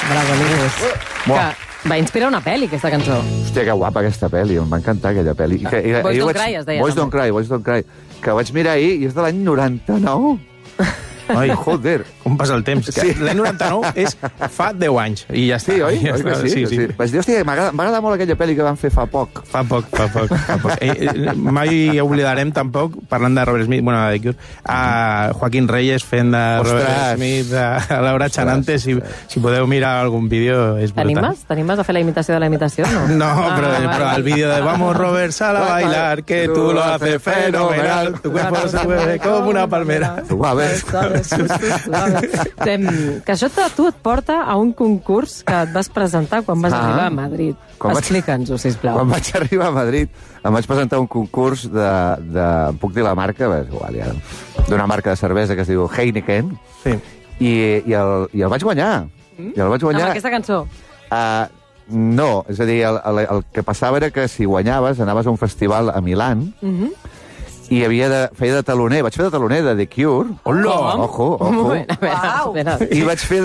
Bravo, Linus. Que va inspirar una pel·li, aquesta cançó. Hòstia, que guapa aquesta pel·li, em va encantar aquella pel·li. Boys Don't Cry, es deia. Boys Don't Cry, que vaig mirar ahir i és de l'any 99. Ai, joder. Com passa el temps. Sí. L'any 99 és fa 10 anys i ja està. Sí, oi? Ja Oi que està. sí? Vaig dir, hòstia, m'agrada molt aquella pel·li que van fer fa poc. Fa poc. Mai oblidarem tampoc, parlant de Robert Smith, bueno, de The Cure, a Joaquín Reyes fent de Robert Smith, a Laura Chanante, si podeu mirar algun vídeo, és brutal. T'animes a fer la imitació de la imitació, no? No, però el vídeo de Vamos Robert, sal a bailar, que tú lo haces fenomenal, tu cuerpo se mueve como una palmera. Que això tu et porta a un concurs que et vas presentar quan vas arribar a Madrid. Explica'ns-ho, sisplau. Quan vaig arribar a Madrid em vaig presentar un concurs de puc dir la marca? D'una marca de cervesa que es diu Heineken. Sí. I el vaig guanyar. Amb aquesta cançó? No, és a dir, el que passava era que si guanyaves anaves a un festival a Milán i feia de taloner. Vaig fer de taloner de The Cure. Hola! Ojo. Espera. I vaig fer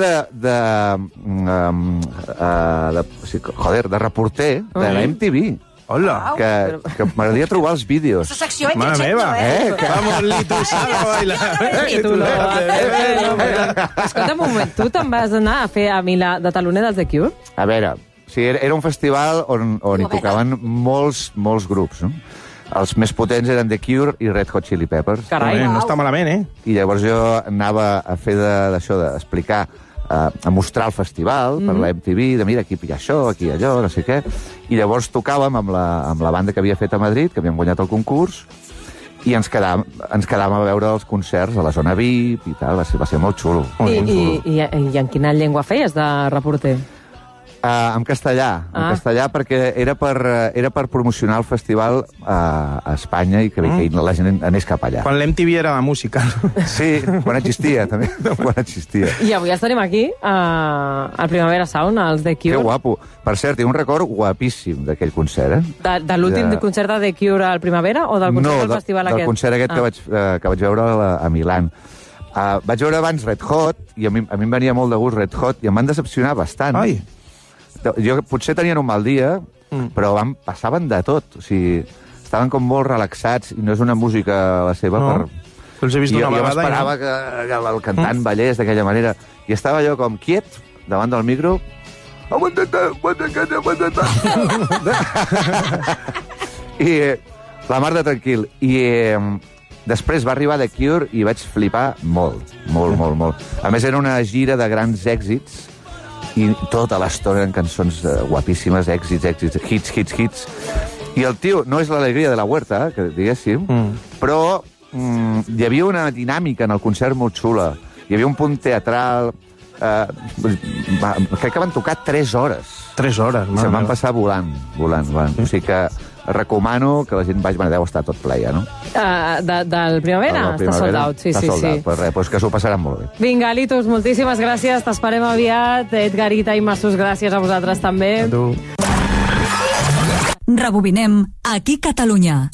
de reporter de la MTV. Hola! Que m'agradaria trobar els vídeos. Esa secció és Mare meva! Vamos, Lito, sal a bailar! I tu Escolta'm un moment, tu te'n vas anar a fer a Milà de taloner dels The Cure? A veure, era un festival on hi tocaven molts grups, no? Els més potents eren The Cure i Red Hot Chili Peppers. Carai, no està malament, eh? I llavors jo anava a fer d'això, d'explicar, a mostrar el festival per la MTV, de mira, aquí hi ha això, aquí hi ha allò, no sé què. I llavors tocàvem amb la banda que havia fet a Madrid, que havíem guanyat el concurs, i ens quedàvem a veure els concerts a la zona VIP i tal. Va ser molt xulo. I en quina llengua feies de reporter? En castellà, perquè era per promocionar el festival a Espanya i que la gent anés cap allà. Quan l'MTV era de música. Sí, quan existia, també. Quan existia. I avui els tenim aquí, al Primavera Sound, als The Cure. Que guapo. Per cert, tinc un record guapíssim d'aquell concert, De l'últim concert de The Cure al Primavera o del concert del festival aquest? No, del concert aquest que vaig veure a Milán. Vaig veure abans Red Hot, i a mi em venia molt de gust Red Hot, i em van decepcionar bastant. Ai! Potser tenien un mal dia, però passaven de tot. O sigui, estaven com molt relaxats i no és una música la seva per... Els he vist una vegada. Jo m'esperava que el cantant ballés d'aquella manera. I estava jo com quiet, davant del micro... I la mar de tranquil. I després va arribar The Cure i vaig flipar molt. A més, era una gira de grans èxits i tota l'estona eren cançons guapíssimes, èxits, hits. I el tio, no és l'alegria de la huerta, que diguéssim, però hi havia una dinàmica en el concert molt xula. Hi havia un punt teatral... crec que van tocar 3 hores. 3 hores, se'n van passar volant. O sigui que recomano que la gent vagi... Deu estar tot ple ja, no? Del Primavera? Està sold out, sí. Està sold out, pues res, pues que s'ho passaran molt bé. Vinga, Litus, moltíssimes gràcies, t'esperem aviat. Edgarita i Massus, gràcies a vosaltres també. A tu. Rebobinem aquí Catalunya.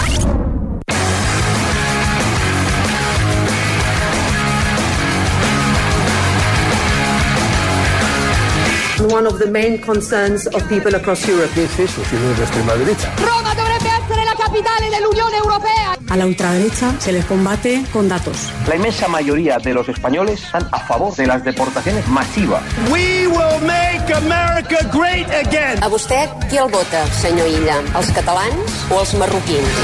One of the main concerns of people across Europe. ¿Qué es eso si no es la extrema derecha? Roma dovrebbe essere la capitale dell'Unione Europea. A la ultraderecha se les combate con datos. La inmensa mayoría de los españoles están a favor de las deportaciones masivas. We will make America great again. A vostè qui el vota, senyor Illa? Els catalans o els marroquins?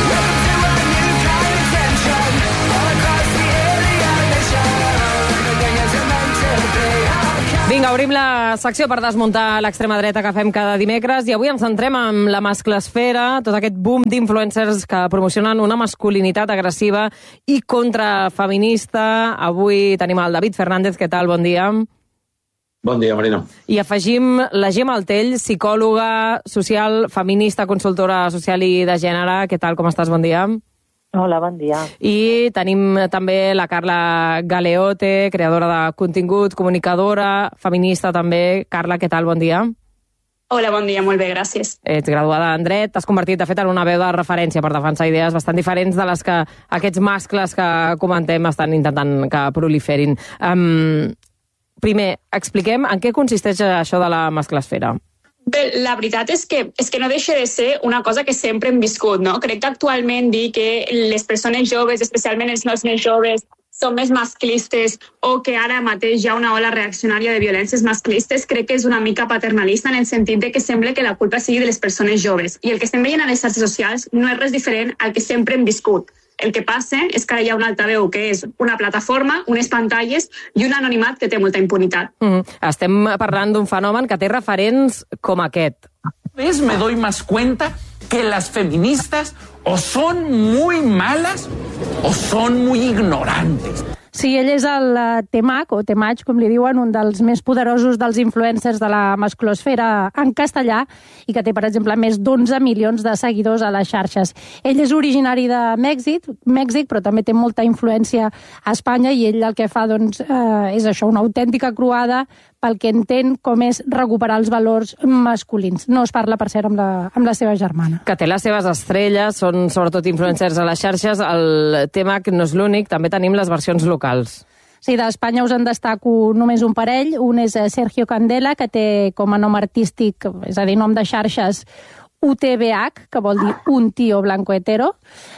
Vinga, obrim la secció per desmuntar l'extrema dreta que fem cada dimecres i avui ens centrem en la masclesfera, tot aquest boom d'influencers que promocionen una masculinitat agressiva i contrafeminista. Avui tenim el David Fernández. Què tal? Bon dia. Bon dia, Marina. I afegim la Gemma Altell, psicòloga social, feminista, consultora social i de gènere. Què tal? Com estàs? Bon dia. Hola, bon dia. I tenim també la Carla Galeote, creadora de contingut, comunicadora, feminista també. Carla, què tal? Bon dia. Hola, bon dia, molt bé, gràcies. Ets graduada en dret, t'has convertit, de fet, en una veu de referència per defensar idees bastant diferents de les que aquests mascles que comentem estan intentant que proliferin. primer, expliquem en què consisteix això de la masclesfera. Bé, la veritat és que no deixa de ser una cosa que sempre hem viscut, no? Crec que actualment dir que les persones joves, especialment els nois més joves, són més masclistes o que ara mateix hi ha una ola reaccionària de violències masclistes, crec que és una mica paternalista en el sentit de que sembla que la culpa sigui de les persones joves. I el que estem veient a les xarxes socials no és res diferent al que sempre hem viscut. El que passa és que ara hi ha un altaveu que és una plataforma, unes pantalles i un anonimat que té molta impunitat. Estem parlant d'un fenomen que té referents com aquest. Me doy más cuenta que las feministas o son muy malas o son muy ignorantes. Sí, ell és el Temach, o Temach, com li diuen, un dels més poderosos dels influencers de la masclosfera en castellà i que té, per exemple, més d'11 milions de seguidors a les xarxes. Ell és originari de Mèxic, però també té molta influència a Espanya i ell el que fa és això, una autèntica croada pel que entén com és recuperar els valors masculins. No es parla, per cert, amb la seva germana. Que té les seves estrelles, són sobretot influencers a les xarxes. El Temach no és l'únic, també tenim les versions locals. Sí, d'Espanya us en destaco només un parell. Un és Sergio Candela, que té com a nom artístic, és a dir, nom de xarxes, UTBH, que vol dir un tío blanco hetero.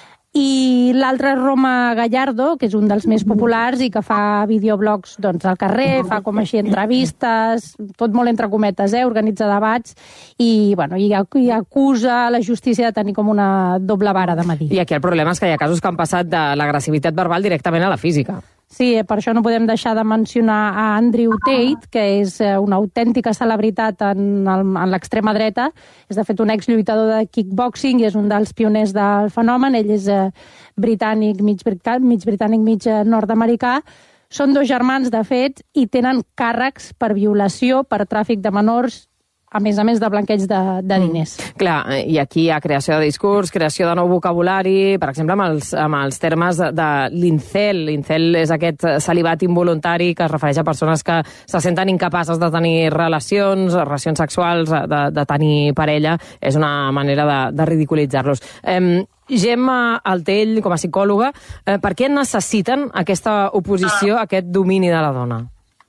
I l'altre és Roma Gallardo, que és un dels més populars i que fa videoblogs al carrer, fa com així entrevistes, tot molt entre cometes, organitza debats i acusa la justícia de tenir com una doble vara de medir. I aquí el problema és que hi ha casos que han passat de l'agressivitat verbal directament a la física. Sí, per això no podem deixar de mencionar a Andrew Tate, que és una autèntica celebritat en l'extrema dreta. És, de fet, un exlluitador de kickboxing i és un dels pioners del fenomen. Ell és britànic, mig britànic, mig nord-americà. Són dos germans, de fet, i tenen càrrecs per violació, per tràfic de menors, a més de blanqueig de diners. Clar, i aquí hi ha creació de discurs, creació de nou vocabulari, per exemple, amb els termes de l'incel. L'incel és aquest celibat involuntari que es refereix a persones que se senten incapaces de tenir relacions sexuals, de tenir parella. És una manera de ridiculitzar-los. Gemma Altell, com a psicòloga, per què necessiten aquesta oposició, aquest domini de la dona?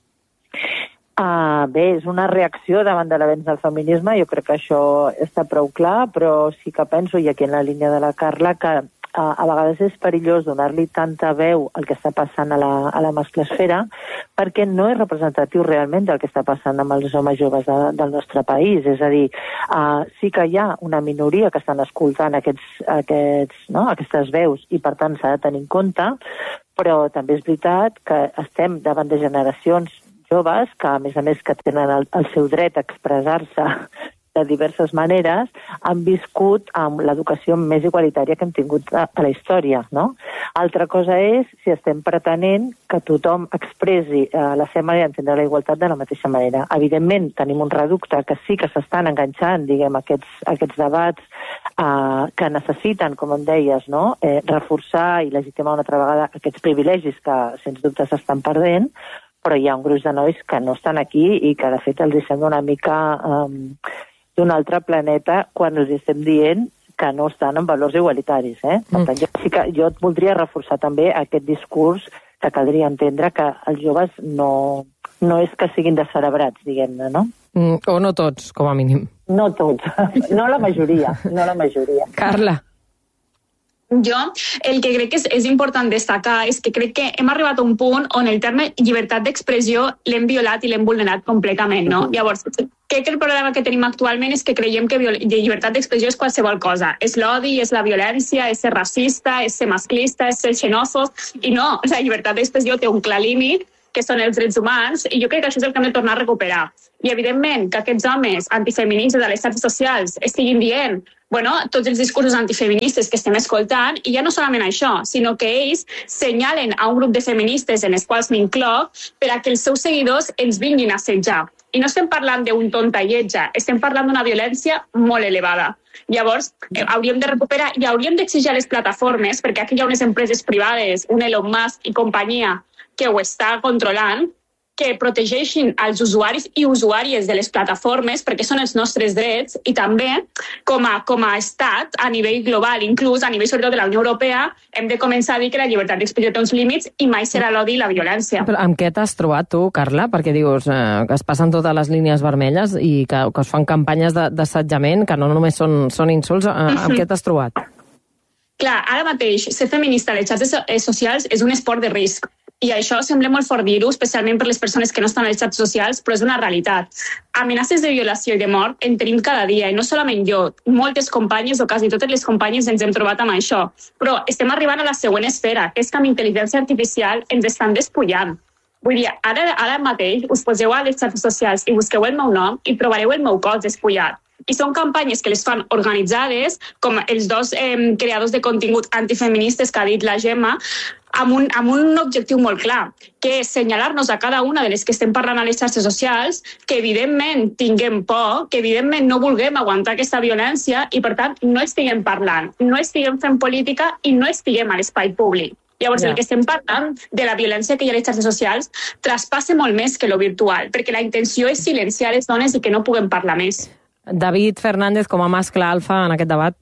Bé, és una reacció davant de l'avenç del feminisme, jo crec que això està prou clar, però sí que penso, i aquí en la línia de la Carla, que a vegades és perillós donar-li tanta veu al que està passant a la masclesfera, perquè no és representatiu realment del que està passant amb els homes joves del nostre país. És a dir, sí que hi ha una minoria que estan escoltant aquestes veus i per tant s'ha de tenir en compte, però també és veritat que estem davant de generacions joves que, a més que tenen el seu dret a expressar-se de diverses maneres, han viscut amb l'educació més igualitària que hem tingut a la història, no? Altra cosa és si estem pretenent que tothom expressi la seva manera d'entendre la igualtat de la mateixa manera. Evidentment, tenim un reducte que sí que s'estan enganxant, diguem, aquests debats que necessiten, com em deies, no? Reforçar i legitimar una altra vegada aquests privilegis que, sens dubte, s'estan perdent, però hi ha un gruix de nois que no estan aquí i que, de fet, els sembla una mica d'un altre planeta quan els estem dient que no estan en valors igualitaris. Per tant, jo et voldria reforçar també aquest discurs que caldria entendre que els joves no és que siguin descerebrats, diguem-ne, no? O no tots, com a mínim. No tots, no la majoria, Carla. Jo el que crec que és important destacar és que crec que hem arribat a un punt on el terme llibertat d'expressió l'hem violat i l'hem vulnerat completament, no? Llavors, crec que el problema que tenim actualment és que creiem que llibertat d'expressió és qualsevol cosa. És l'odi, és la violència, és ser racista, és ser masclista, és ser xenòfob, i no, la llibertat d'expressió té un clar límit, que són els drets humans, i jo crec que això és el que hem de tornar a recuperar. I, evidentment, que aquests homes antifeministes de les xarxes socials estiguin dient tots els discursos antifeministes que estem escoltant, i ja no solament això, sinó que ells senyalen a un grup de feministes en els quals m'incloc per a que els seus seguidors ens vinguin a assetjar. I no estem parlant d'un tontalletge, estem parlant d'una violència molt elevada. Llavors, hauríem de recuperar i hauríem d'exigir a les plataformes, perquè aquí hi ha unes empreses privades, un Elon Musk i companyia, que ho està controlant, que protegeixin els usuaris i usuàries de les plataformes, perquè són els nostres drets, i també, com a estat, a nivell global, inclús a nivell sobretot de la Unió Europea, hem de començar a dir que la llibertat d'expressió té uns límits i mai serà l'odi i la violència. Però amb què t'has trobat tu, Carla? Perquè dius que es passen totes les línies vermelles i que es fan campanyes d'assetjament, que no només són insults. Amb què t'has trobat? Clar, ara mateix, ser feminista a les xarxes socials és un esport de risc. I això sembla molt fort dir-ho, especialment per les persones que no estan a les xarxes socials, però és una realitat. Amenaces de violació i de mort en tenim cada dia, i no solament jo, moltes companyes o quasi totes les companyes ens hem trobat amb això. Però estem arribant a la següent esfera, que és que amb intel·ligència artificial ens estan despullant. Vull dir, ara mateix us poseu a les xarxes socials i busqueu el meu nom i trobareu el meu cos despullat. I són campanyes que les fan organitzades, com els dos creadors de contingut antifeministes que ha dit la Gemma, amb un objectiu molt clar, que és senyalar-nos a cada una de les que estem parlant a les xarxes socials, que evidentment tinguem por, que evidentment no vulguem aguantar aquesta violència i, per tant, no estiguem parlant, no estiguem fent política i no estiguem a l'espai públic. Llavors, el que estem parlant de la violència que hi ha a les xarxes socials traspassa molt més que lo virtual, perquè la intenció és silenciar les dones i que no puguem parlar més. David Fernández, com a mascle alfa en aquest debat.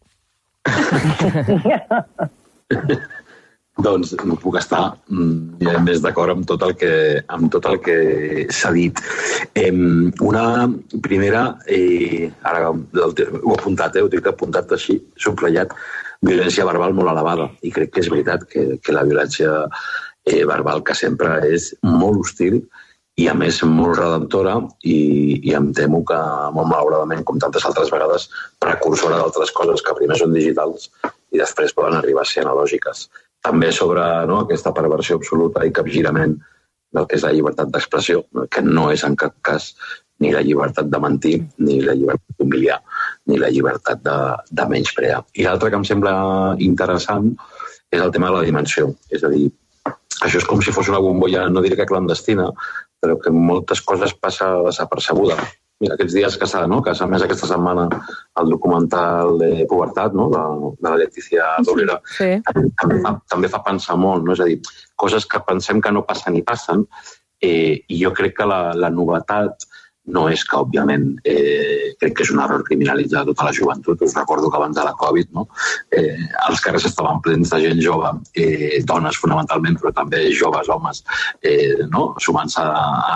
Doncs no puc estar més d'acord amb tot el que s'ha dit. Una primera, ara ho he apuntat, ho tinc apuntat així, subratllat, violència verbal molt elevada. I crec que és veritat que la violència verbal, que sempre és molt hostil i a més molt redemptora, i em temo que molt malauradament, com tantes altres vegades, precursora d'altres coses que primer són digitals i després poden arribar a ser analògiques. També sobre aquesta perversió absoluta i capgirament del que és la llibertat d'expressió, que no és en cap cas ni la llibertat de mentir, ni la llibertat d'humiliar, ni la llibertat de menysprear. I l'altre que em sembla interessant és el tema de la dimensió. És a dir, això és com si fos una bombolla, no diré que clandestina, però que moltes coses passa desapercebuda. Mira, aquests dies que s'ha més aquesta setmana el documental de pubertat, no?, de la Leticia Dolera, també fa pensar molt, no? És a dir, coses que pensem que no passen i passen, i jo crec que la novetat no és que, òbviament, crec que és un error criminalitzar tota la joventut. Us recordo que abans de la Covid, els carrers estaven plens de gent jove, dones fonamentalment, però també joves, homes, sumant-se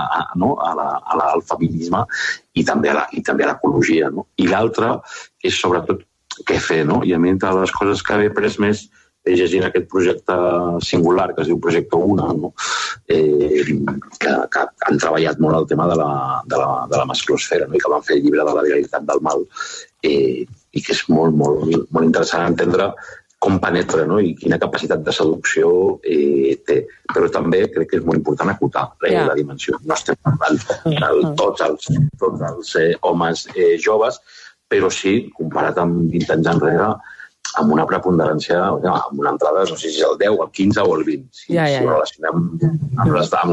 al feminisme i també a l'ecologia. I l'altre és, sobretot, què fer. I a mi, entre les coses que he après més llegint aquest projecte singular, que es diu Projecte Una, que han treballat molt el tema de la masclosfera, i que van fer el llibre de la viralitat del mal, i que és molt, molt, molt interessant entendre com penetra, i quina capacitat de seducció té. Però també crec que és molt important acotar la dimensió. No estem parlant de tots els homes joves, però sí, comparat amb 20 anys enrere, amb una preponderància, amb una entrada, no sé si és el 10, el 15 o el 20, si ho relacionem amb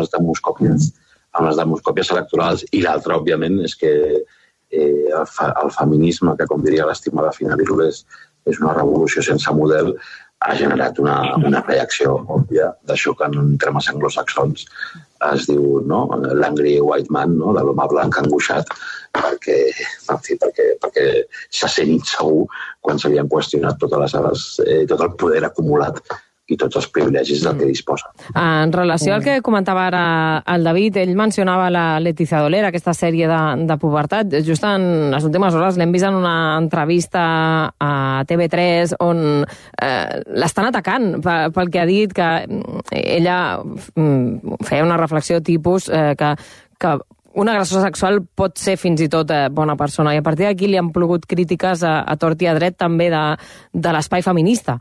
les demoscòpies electorals. I l'altre, òbviament, és que el feminisme, que, com diria l'estimada Fina Virules, és una revolució sense model, ha generat una reacció òbvia d'això que en termes anglosaxons es diu l'angry white man, de l'home blanc angoixat, perquè se sent insegur quan s'havien qüestionat tot el poder acumulat i tots els privilegis del que disposa. En relació al que comentava ara el David, ell mencionava la Leticia Dolera, aquesta sèrie de pubertat. Just en les últimes hores l'hem vist en una entrevista a TV3 on l'estan atacant pel que ha dit, que ella feia una reflexió tipus que un agressor sexual pot ser fins i tot bona persona, i a partir d'aquí li han plogut crítiques a tort i a dret també de l'espai feminista.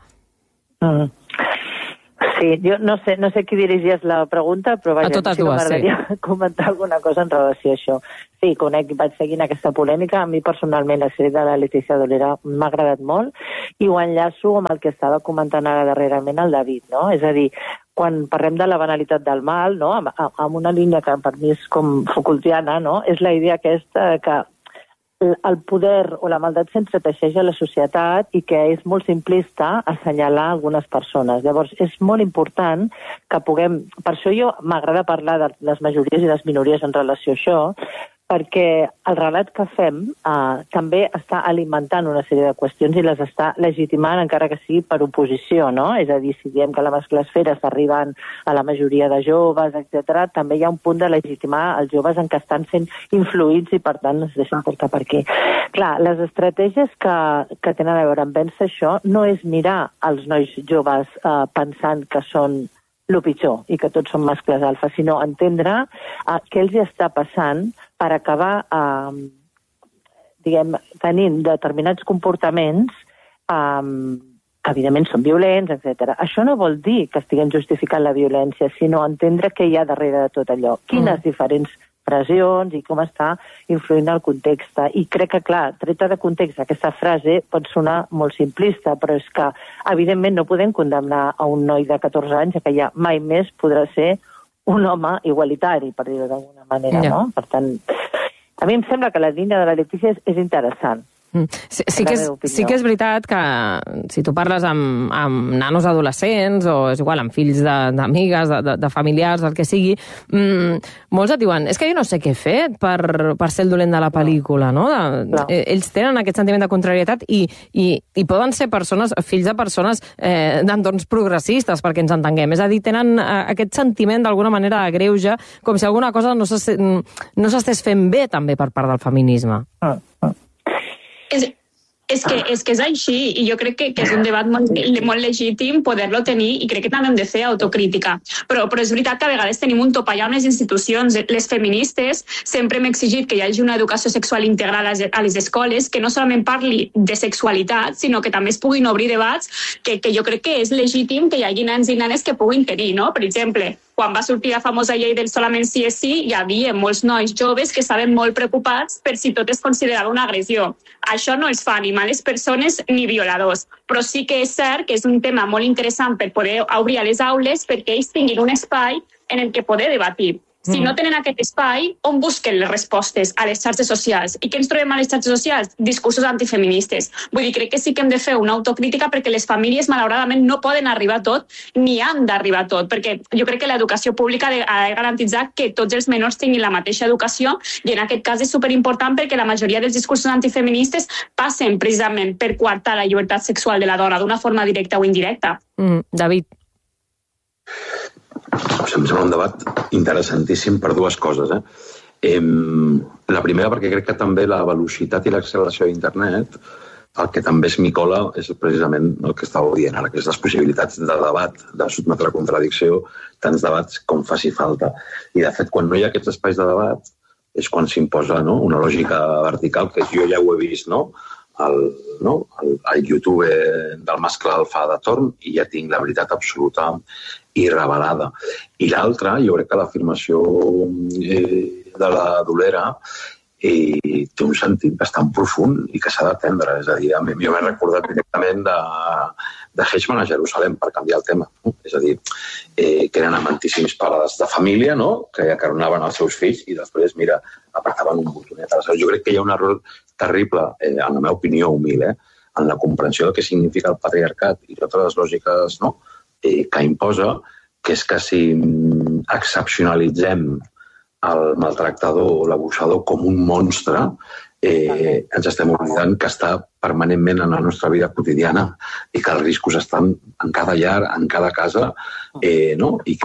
Sí, jo no sé qui dirigies la pregunta, però vaja, m'agradaria comentar alguna cosa en relació a això. Sí, vaig seguint aquesta polèmica. A mi personalment la sèrie de la Leticia Dolera m'ha agradat molt i ho enllaço amb el que estava comentant ara darrerament el David, no? És a dir, quan parlem de la banalitat del mal, no? Amb una línia que per mi és com Foucaultiana, no? És la idea aquesta que el poder o la maldat s'entreteixeix a la societat i que és molt simplista assenyalar algunes persones. Llavors, és molt important que puguem... Per això jo m'agrada parlar de les majories i les minories en relació a això, perquè el relat que fem també està alimentant una sèrie de qüestions i les està legitimant, encara que sigui per oposició, no? És a dir, si diem que la masclesfera està arribant a la majoria de joves, etc., també hi ha un punt de legitimar els joves en què estan sent influïts i, per tant, es deixen portar per aquí. Clar, les estratègies que tenen a veure amb vèncer això no és mirar els nois joves pensant que són el pitjor i que tots són mascles alfa, sinó entendre què els hi està passant per acabar tenint determinats comportaments que evidentment són violents, etc. Això no vol dir que estiguem justificant la violència, sinó entendre què hi ha darrere de tot allò, quines diferents pressions i com està influint el context. I crec que, clar, treta de context, aquesta frase pot sonar molt simplista, però és que, evidentment, no podem condemnar a un noi de 14 anys que ja mai més podrà ser un home igualitari, per dir-ho d'alguna manera, no? Per tant, a mi em sembla que la línia de la Letícia és interessant. Sí que és veritat que si tu parles amb nanos adolescents o és igual, amb fills d'amigues, de familiars, el que sigui, molts et diuen, és que jo no sé què he fet per ser el dolent de la pel·lícula, no? Ells tenen aquest sentiment de contrarietat i poden ser fills de persones d'entorns progressistes, perquè ens entenguem. És a dir, tenen aquest sentiment d'alguna manera de greuge, com si alguna cosa no s'estés fent bé també per part del feminisme. És que és així, i jo crec que és un debat molt legítim poder-lo tenir, i crec que també hem de fer autocrítica. Però és veritat que a vegades tenim un topall amb les institucions. Les feministes sempre hem exigit que hi hagi una educació sexual integral a les escoles, que no solament parli de sexualitat, sinó que també es puguin obrir debats que jo crec que és legítim que hi hagi nens i nenes que puguin tenir, no? Per exemple, quan va sortir la famosa llei del solament sí és sí, hi havia molts nois joves que estaven molt preocupats per si tot es considerava una agressió. Això no els fa ni males persones ni violadors, però sí que és cert que és un tema molt interessant per poder obrir a les aules perquè ells tinguin un espai en el que poder debatir. Si no tenen aquest espai, on busquen les respostes? A les xarxes socials. I què ens trobem a les xarxes socials? Discursos antifeministes. Vull dir, crec que sí que hem de fer una autocrítica perquè les famílies, malauradament, no poden arribar a tot ni han d'arribar a tot, perquè jo crec que l'educació pública ha de garantitzar que tots els menors tinguin la mateixa educació i en aquest cas és superimportant perquè la majoria dels discursos antifeministes passen precisament per coartar la llibertat sexual de la dona d'una forma directa o indirecta. David. Em sembla un debat interessantíssim per dues coses. La primera, perquè crec que també la velocitat i l'acceleració d'internet, el que també es micola és precisament el que estàveu dient ara, que és les possibilitats de debat, de sotmetre a contradicció, tants debats com faci falta. I, de fet, quan no hi ha aquests espais de debat, és quan s'imposa una lògica vertical, que jo ja ho he vist, el YouTube del mascle alfa de torn, i ja tinc la veritat absoluta i revelada. I l'altra, jo crec que l'afirmació de la Dolera té un sentit bastant profund i que s'ha d'atendre. És a dir, jo m'he recordat directament de Heichmann a Jerusalem, per canviar el tema. És a dir, que eren amantíssims pares de família, que acaronaven els seus fills i després, mira, apretaven un botonet. Jo crec que hi ha un error terrible, en la meva opinió humil, en la comprensió de què significa el patriarcat i totes les lògiques que imposa, que és que si excepcionalitzem el maltractador o l'abusador com un monstre, ens estem oblidant que està permanentment en la nostra vida quotidiana i que els riscos estan en cada llar, en cada casa, i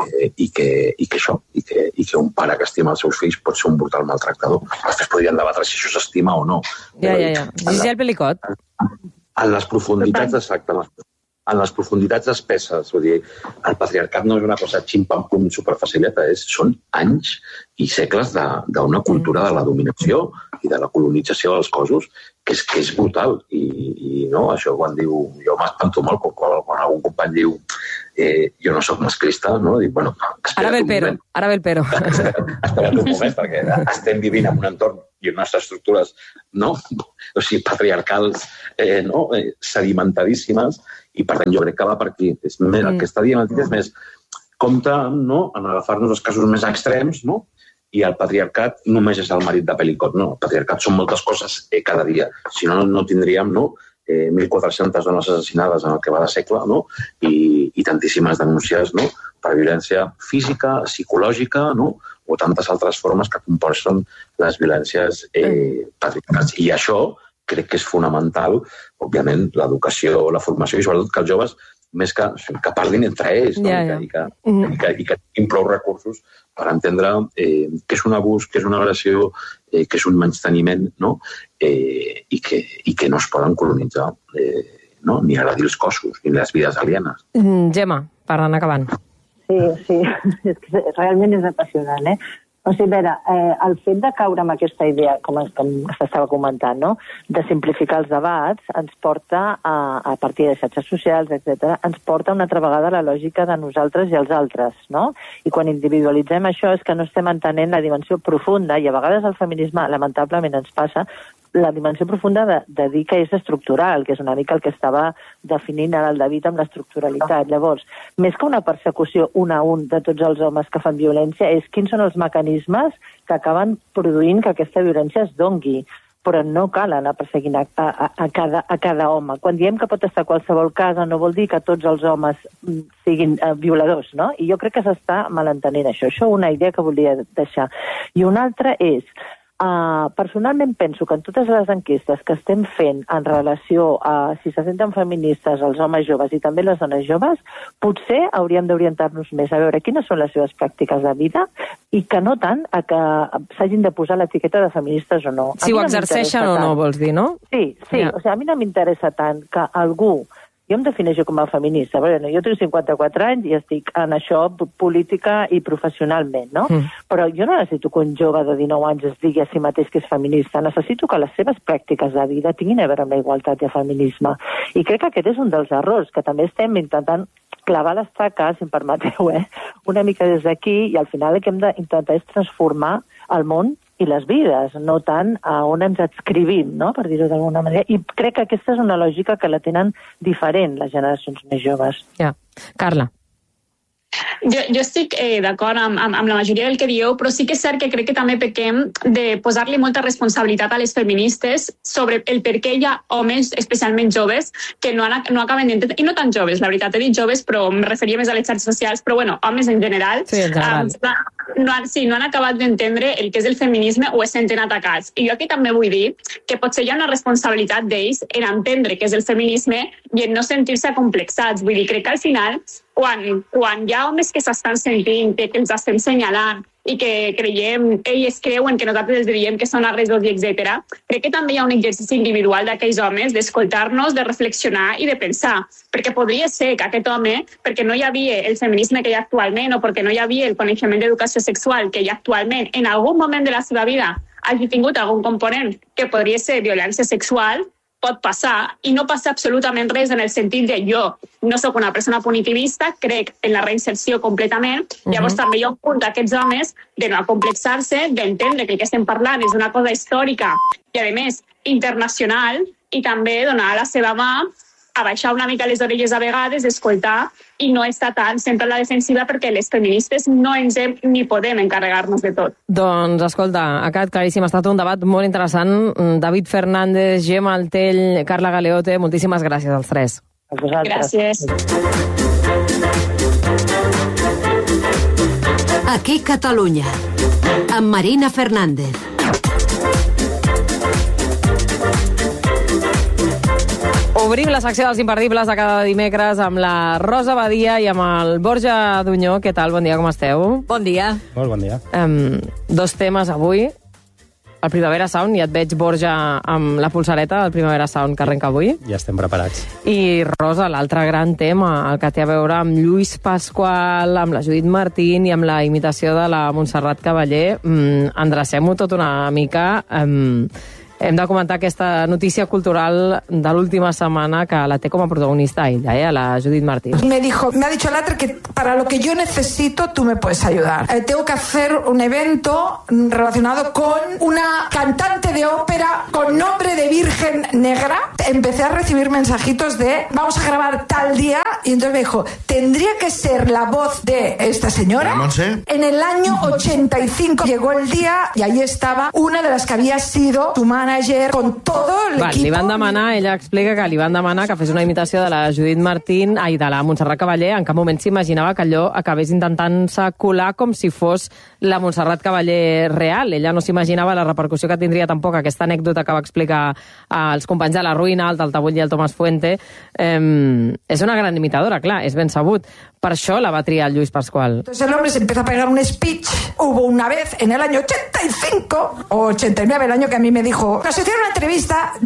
que un pare que estima els seus fills pot ser un brutal maltractador. Després podrien debatre si això s'estima o no. Giselle Pelicot. En les profunditats exactes, en les profunditats espesses. Vull dir, el patriarcat no és una cosa xim-pam-pum superfacileta, són anys i segles d'una cultura de la dominació i de la colonització dels cossos que és brutal. I això quan diu... Jo m'espanto molt quan algun company diu jo no soc masclista, dic, bueno... Ara ve el pero. Espera't un moment, perquè estem vivint en un entorn i unes estructures patriarcals sedimentadíssimes i, per tant, jo crec que va per aquí. El que està dient el títol és més compte en agafar-nos els casos més extrems i el patriarcat només és el marit de Pelicot. No, el patriarcat són moltes coses cada dia. Si no, no tindríem 1.400 dones assassinades en el que va de segle, no? I tantíssimes denúncies, no? Per violència física, psicològica, no? O tantes altres formes que componen les violències patriarcals. I això crec que és fonamental, òbviament, l'educació, la formació, i sobretot que els joves més que parlin entre ells, no? I que tinguin prou recursos per entendre què és un abús, què és una agressió, què és un menysteniment, no? I que no es poden colonitzar ni agredir els cossos ni les vides alienes. Gemma, per anar acabant. Sí, és que realment és apassionant, O sigui, a veure, el fet de caure amb aquesta idea, com s'estava comentant, no? De simplificar els debats, ens porta, a partir de xarxes socials, etc., ens porta una altra vegada a la lògica de nosaltres i els altres, no? I quan individualitzem això és que no estem entenent la dimensió profunda, i a vegades el feminisme, lamentablement, ens passa la dimensió profunda de dir que és estructural, que és una mica el que estava definint ara el David amb l'estructuralitat. Llavors, més que una persecució un a un de tots els homes que fan violència, és quins són els mecanismes que acaben produint que aquesta violència es dongui. Però no cal anar perseguint a cada home. Quan diem que pot estar a qualsevol casa, no vol dir que tots els homes siguin violadors, no? I jo crec que s'està malentenint això. Això és una idea que volia deixar. I una altra és, personalment penso que en totes les enquestes que estem fent en relació a si se senten feministes els homes joves i també les dones joves, potser hauríem d'orientar-nos més a veure quines són les seves pràctiques de vida i que no tant a que s'hagin de posar l'etiqueta de feministes o no. Si ho exerceixen o no, vols dir, no? Sí. O sigui, a mi no m'interessa tant que algú... Jo em defineixo com a feminista. Bueno, jo tinc 54 anys i estic en això política i professionalment, no? Però jo no necessito que un jove de 19 anys es digui a si mateix que és feminista. Necessito que les seves pràctiques de vida tinguin a veure amb la igualtat i el feminisme. I crec que aquest és un dels errors, que també estem intentant clavar l'estaca, si em permeteu, una mica des d'aquí, i al final el que hem d'intentar és transformar el món i les vides, no tant a on ens adscrivim, no?, per dir-ho d'alguna manera. I crec que aquesta és una lògica que la tenen diferent les generacions més joves. Ja. Carla. Jo estic d'acord amb la majoria del que dieu, però sí que és cert que crec que també pequem de posar-li molta responsabilitat a les feministes sobre el per què hi ha homes, especialment joves, que no acaben d'entendre, i no tan joves, la veritat, he dit joves, però em referia més a les xarxes socials, però bueno, homes en general, no han acabat d'entendre el que és el feminisme o es senten atacats. I jo aquí també vull dir que potser hi ha una responsabilitat d'ells en entendre què és el feminisme i en no sentir-se acomplexats. Vull dir, crec que al final, quan hi ha homes que s'estan sentint, que ens estem senyalant i que ells creuen que nosaltres els diem que són agressors, etc. Crec que també hi ha un exercici individual d'aquells homes d'escoltar-nos, de reflexionar i de pensar. Perquè podria ser que aquest home, perquè no hi havia el feminisme que hi ha actualment o perquè no hi havia el coneixement d'educació sexual que hi ha actualment, en algun moment de la seva vida hagi tingut algun component que podria ser violència sexual, pot passar, i no passa absolutament res en el sentit de jo no sóc una persona punitivista, crec en la reinserció completament. Llavors també hi ha un punt d'aquests homes de no acomplexar-se, d'entendre que el que estem parlant és una cosa històrica i, a més, internacional, i també donar la seva mà, abaixar una mica les orelles a vegades, escoltar i no estar tant sempre a la defensiva, perquè les feministes no ens hem ni podem encarregar-nos de tot. Doncs, escolta, Acat, claríssim, ha estat un debat molt interessant. David Fernández, Gemma Altell, Carla Galeote, moltíssimes gràcies als tres. Gràcies. Aquí Catalunya, amb Marina Fernández. Obrim la secció dels imperdibles de cada dimecres amb la Rosa Badia i amb el Borja Dunyó. Què tal? Bon dia, com esteu? Bon dia. Molt bon dia. Dos temes avui. El Primavera Sound, i et veig, Borja, amb la pulsareta del Primavera Sound que arrenca avui. Ja estem preparats. I, Rosa, l'altre gran tema, el que té a veure amb Lluís Pasqual, amb la Judit Martín i amb la imitació de la Montserrat Cavaller. Endrecem-ho tot una mica. hem de comentar aquesta notícia cultural de l'última setmana que la té com a protagonista ella, la Judith Martín. Me ha dicho el otro que para lo que yo necesito tú me puedes ayudar. Tengo que hacer un evento relacionado con una cantante de ópera con nombre de Virgen Negra. Empecé a recibir mensajitos de vamos a grabar tal día y entonces me dijo, tendría que ser la voz de esta señora. En el año 85 llegó el día y ahí estaba una de las que havia sido su manager con todo l'equip. Li van demanar, ella explica que li van demanar que fes una imitació de la Judith Martín i de la Montserrat Caballé. En cap moment s'imaginava que allò acabés intentant-se colar com si fos la Montserrat Caballé real. Ella no s'imaginava la repercussió que tindria tampoc aquesta anècdota que va explicar als companys de La Ruïna, el Taltabull i el Tomàs Fuente. És una gran imitadora, clar, és ben sabut. Per això la va triar el Lluís Pascual. Entonces el hombre se empezó a pegar un speech. Hubo una vez en el año 85 o 89, el año que a mí me dijo, nos hicieron una entrevista